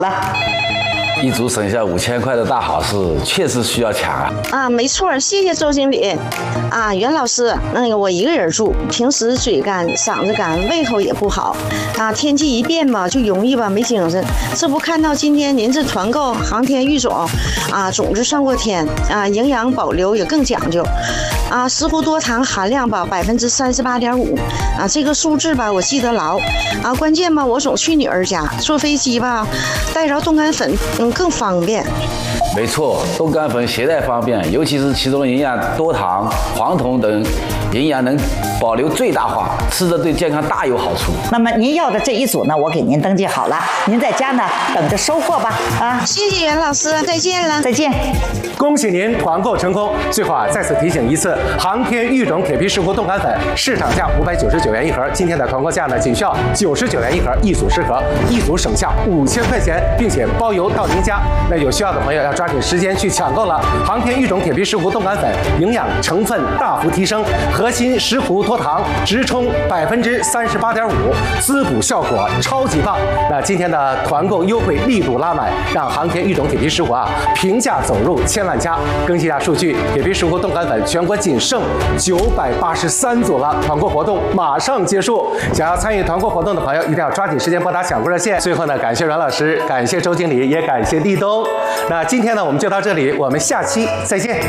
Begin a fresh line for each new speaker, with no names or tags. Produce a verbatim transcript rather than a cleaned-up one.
了。
一组省下五千块的大好事，确实需要抢啊！
啊，没错，谢谢周经理。啊，袁老师，那个我一个人住，平时嘴干、嗓子干、胃口也不好。啊，天气一变吧，就容易吧没精神。这不看到今天您这团购航天育种，啊，种子上过天，啊，营养保留也更讲究。啊，石斛多糖含量吧百分之三十八点五，啊，这个数字吧我记得牢。啊，关键吧我总去女儿家，坐飞机吧带着冻干粉，嗯，更方便。
没错，冻干粉携带方便，尤其是其中营养多糖、黄酮等营养能保留最大化，吃着对健康大有好处。
那么您要的这一组呢，我给您登记好了，您在家呢等着收货吧。啊，
谢谢袁老师，再见了，
再见。
恭喜您团购成功！最后啊，再次提醒一次，航天育种铁皮石斛冻干粉市场价五百九十九元一盒，今天的团购价呢仅需要九十九元一盒，一组十盒，一组省下五千块钱，并且包邮到您家。那有需要的朋友要抓紧时间去抢购了。航天育种铁皮石斛冻干粉营养成分大幅提升，核心石斛脱糖，直冲百分之三十八点五，滋补效果超级棒。那今天的团购优惠力度拉满，让航天育种铁皮石斛啊评价走入千万家。更新一下数据，铁皮石斛冻干粉全国仅剩九百八十三组了，团购活动马上结束。想要参与团购活动的朋友，一定要抓紧时间拨打抢购热线。最后呢，感谢阮老师，感谢周经理，也感谢立冬。那今天呢，我们就到这里，我们下期再见。